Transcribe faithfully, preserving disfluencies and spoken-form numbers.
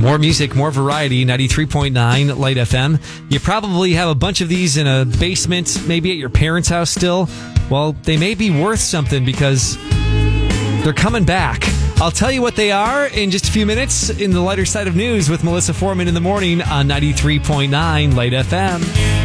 More music, more variety, ninety-three point nine Light F M. You probably have a bunch of these in a basement, maybe at your parents' house still. Well, they may be worth something because they're coming back. I'll tell you what they are in just a few minutes in the lighter side of news with Melissa Foreman in the morning on ninety-three point nine Light F M.